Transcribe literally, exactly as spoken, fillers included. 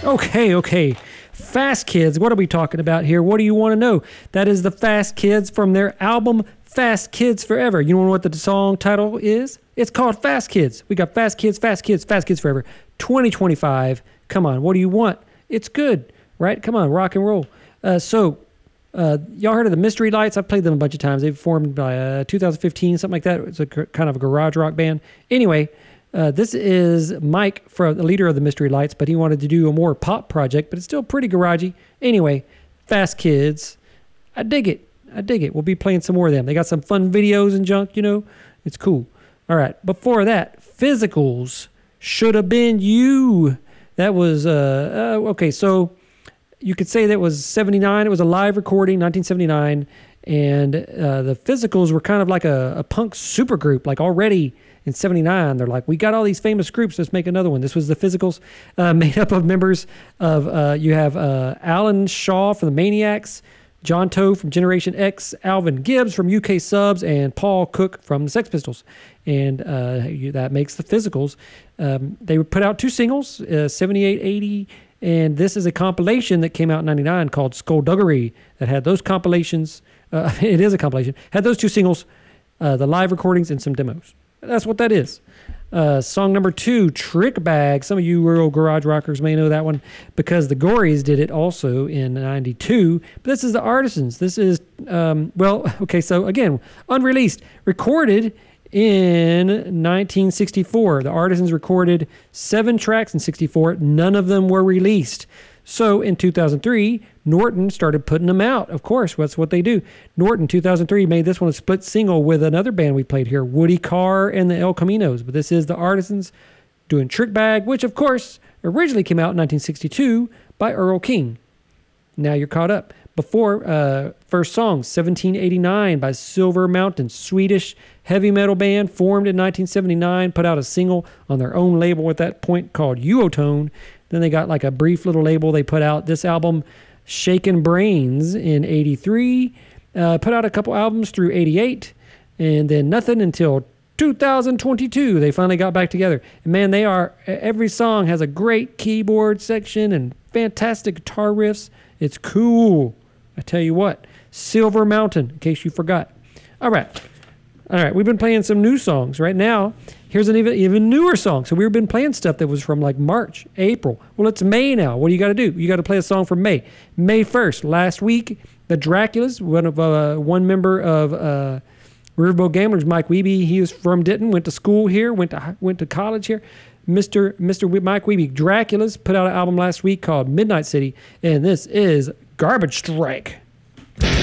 Okay, okay. Fast Kids, what are we talking about here? What do you want to know? That is the Fast Kids from their album Fast Kids Forever. You know what the song title is? It's called Fast Kids. We got Fast Kids, Fast Kids, Fast Kids Forever. twenty twenty-five. Come on, what do you want? It's good, right? Come on, rock and roll. Uh, so, uh, y'all heard of the Mystery Lights? I've played them a bunch of times. They formed by uh, two thousand fifteen, something like that. It's a kind of a garage rock band. Anyway, uh, this is Mike, for the leader of the Mystery Lights, but he wanted to do a more pop project, but it's still pretty garagey. Anyway, Fast Kids. I dig it. I dig it. We'll be playing some more of them. They got some fun videos and junk, you know. It's cool. All right. Before that, Physicals. Should Have Been You. That was, uh, uh, okay, so you could say that was seventy-nine. It was a live recording, nineteen seventy-nine. And uh, the Physicals were kind of like a, a punk supergroup. Like already in seventy-nine, they're like, we got all these famous groups. Let's make another one. This was the Physicals, uh, made up of members of, uh, you have uh, Alan Shaw from the Maniacs, John Toe from Generation X, Alvin Gibbs from U K Subs, and Paul Cook from the Sex Pistols. And uh, you, that makes the Physicals. Um, they would put out two singles, uh, seventy-eight, eighty, and this is a compilation that came out in ninety-nine called Skullduggery that had those compilations. Uh, it is a compilation. Had those two singles, uh, the live recordings, and some demos. That's what that is. Uh, song number two, Trick Bag. Some of you real garage rockers may know that one because the Gories did it also in ninety-two. But this is the Artisans. This is, um, well, okay, so again, unreleased. Recorded in nineteen sixty-four. The Artisans recorded seven tracks in sixty-four. None of them were released. So in two thousand three, Norton started putting them out. Of course, that's what they do. Norton, two thousand three, made this one a split single with another band we played here, Woody Carr and the El Caminos. But this is the Artisans doing Trick Bag, which, of course, originally came out in nineteen sixty-two by Earl King. Now you're caught up. Before, uh, first song, seventeen eighty-nine by Silver Mountain, Swedish heavy metal band formed in nineteen seventy-nine, put out a single on their own label at that point called Uotone. Then they got like a brief little label. They put out this album, Shakin' Brains, in eighty-three. Uh, put out a couple albums through eighty-eight. And then nothing until two thousand twenty-two. They finally got back together. And man, they are, every song has a great keyboard section and fantastic guitar riffs. It's cool. I tell you what. Silver Mountain, in case you forgot. All right. All right, we've been playing some new songs. Right now, here's an even even newer song. So we've been playing stuff that was from like March, April. Well, it's May now. What do you got to do? You got to play a song from May. May first. Last week, the Draculas, one of uh, one member of uh, Riverboat Gamblers, Mike Wiebe. He was from Denton, went to school here, went to went to college here. Mister Mister Mike Wiebe, Draculas, put out an album last week called Midnight City, and this is Garbage Strike.